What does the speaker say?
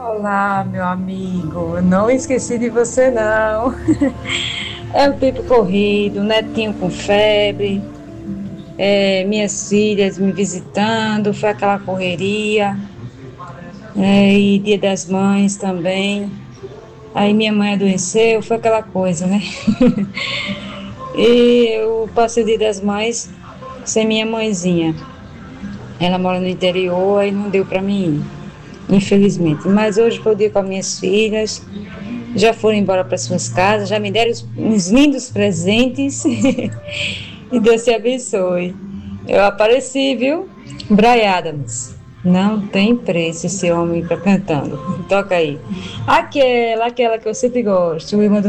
Olá, meu amigo. Não esqueci de você, não. É o tempo corrido, netinho com febre, minhas filhas me visitando, foi aquela correria, e Dia das Mães também. Aí minha mãe adoeceu, foi aquela coisa, né? E eu passei o Dia das Mães sem minha mãezinha. Ela mora no interior, aí não deu para mim ir, infelizmente. Mas hoje foi o dia com as minhas filhas. Já foram embora para suas casas, já me deram uns lindos presentes e Deus te abençoe. Eu apareci, viu? Bryan Adams. Não tem preço esse homem para cantando. Toca aí. Aquela que eu sempre gosto, o irmão do